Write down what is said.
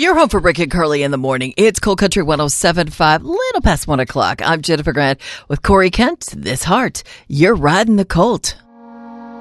You're home for Rick and Curly in the morning. It's Cold Country 107.5, little past 1 o'clock. I'm Jennifer Grant with Corey Kent. This heart, you're riding the Colt.